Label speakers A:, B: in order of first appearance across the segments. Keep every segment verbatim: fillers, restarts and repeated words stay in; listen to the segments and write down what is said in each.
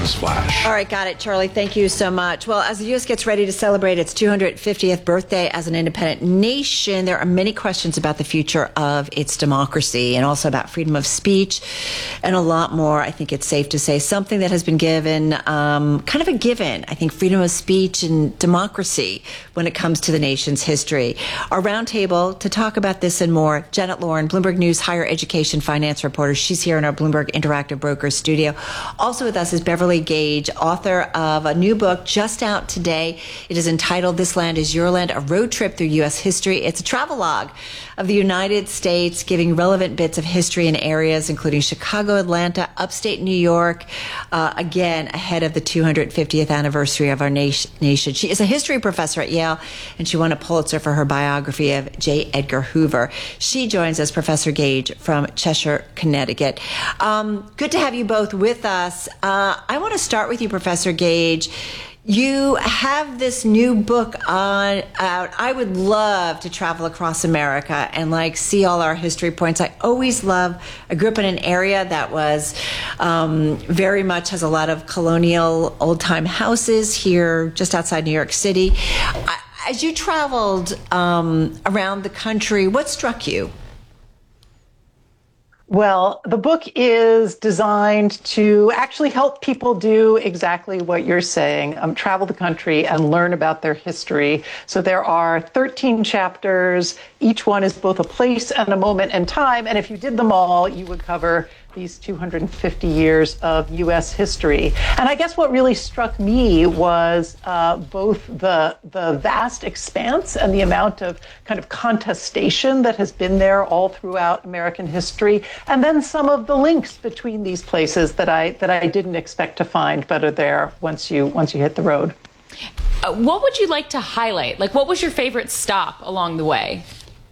A: Business Flash.
B: All right, got it, Charlie. Thank you so much. Well, as the U S gets ready to celebrate its two hundred fiftieth birthday as an independent nation, there are many questions about the future of its democracy and also about freedom of speech and a lot more. I think it's safe to say something that has been given, um, kind of a given, I think, freedom of speech and democracy when it comes to the nation's history. Our roundtable to talk about this and more, Janet Lauren, Bloomberg News higher education finance reporter. She's here in our Bloomberg Interactive Brokers studio. Also with us is Beverly Gage, author of a new book just out today. It is entitled This Land is Your Land, a road trip through U S history. It's a travelogue of the United States, giving relevant bits of history in areas including Chicago, Atlanta, upstate New York, uh, again, ahead of the two hundred fiftieth anniversary of our nation. She is a history professor at Yale, and she won a Pulitzer for her biography of J. Edgar Hoover. She joins us, Professor Gage, from Cheshire, Connecticut. Um, good to have you both with us. Uh, I want to start with you, Professor Gage. You have this new book on out. I would love to travel across America and like see all our history points. I always love, I grew up in an area that was um, very much has a lot of colonial old time houses here just outside New York City. I, as you traveled um, around the country, what struck you?
C: Well, the book is designed to actually help people do exactly what you're saying, um, travel the country and learn about their history. So there are thirteen chapters. Each one is both a place and a moment in time. And if you did them all, you would cover these two hundred fifty years of U S history. And I guess what really struck me was uh, both the the vast expanse and the amount of kind of contestation that has been there all throughout American history, and then some of the links between these places that I that I didn't expect to find, but are there once you once you hit the road.
D: Uh, what would you like to highlight? Like, what was your favorite stop along the way?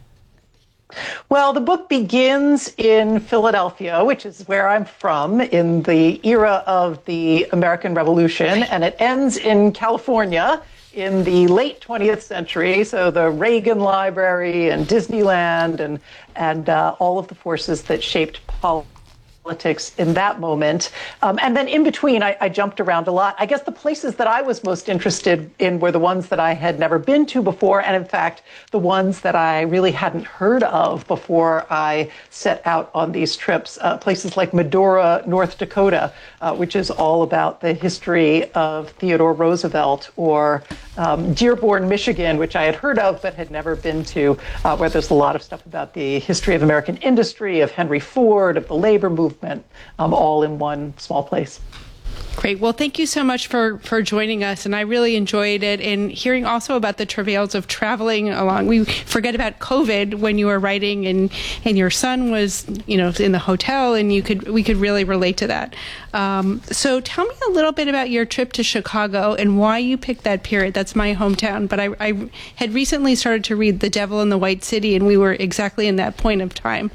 C: Well, the book begins in Philadelphia, which is where I'm from, in the era of the American Revolution, and it ends in California in the late twentieth century. So the Reagan Library and Disneyland and and uh, all of the forces that shaped politics. politics in that moment. Um, and then in between, I, I jumped around a lot. I guess the places that I was most interested in were the ones that I had never been to before, and in fact, the ones that I really hadn't heard of before I set out on these trips. Uh, places like Medora, North Dakota, uh, which is all about the history of Theodore Roosevelt, or um, Dearborn, Michigan, which I had heard of but had never been to, uh, where there's a lot of stuff about the history of American industry, of Henry Ford, of the labor movement, um, all in one small place.
E: Great. Well, thank you so much for, for joining us. And I really enjoyed it, and hearing also about the travails of traveling along. We forget about COVID when you were writing, and, and your son was, you know, in the hotel, and you could we could really relate to that. Um, so tell me a little bit about your trip to Chicago and why you picked that period. That's my hometown. But I, I had recently started to read The Devil in the White City, and we were exactly in that point of time.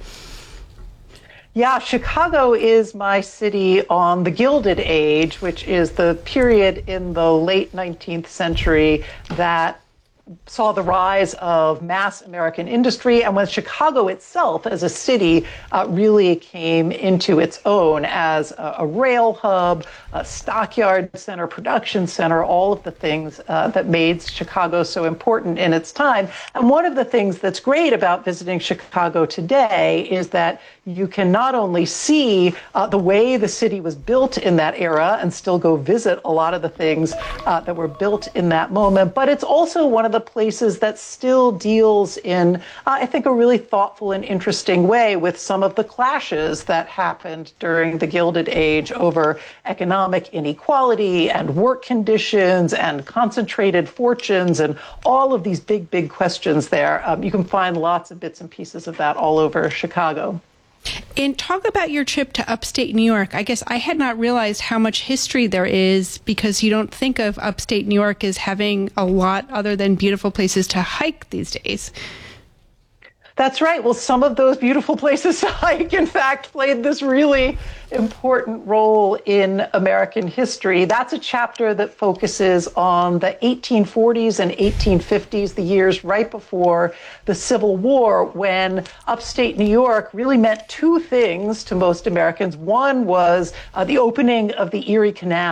C: Yeah, Chicago is my city on the Gilded Age, which is the period in the late nineteenth century that saw the rise of mass American industry, and when Chicago itself as a city uh, really came into its own as a, a rail hub, a stockyard center, production center, all of the things uh, that made Chicago so important in its time. And one of the things that's great about visiting Chicago today is that you can not only see uh, the way the city was built in that era and still go visit a lot of the things uh, that were built in that moment, but it's also one of the places that still deals in, uh, I think, a really thoughtful and interesting way with some of the clashes that happened during the Gilded Age over economic inequality and work conditions and concentrated fortunes and all of these big, big questions there. Um, you can find lots of bits and pieces of that all over Chicago.
E: And talk about your trip to upstate New York. I guess I had not realized how much history there is, because you don't think of upstate New York as having a lot other than beautiful places to hike these days.
C: That's right. Well, some of those beautiful places to hike, in fact, played this really important role in American history. That's a chapter that focuses on the eighteen forties and eighteen fifties, the years right before the Civil War, when upstate New York really meant two things to most Americans. One was uh, the opening of the Erie Canal.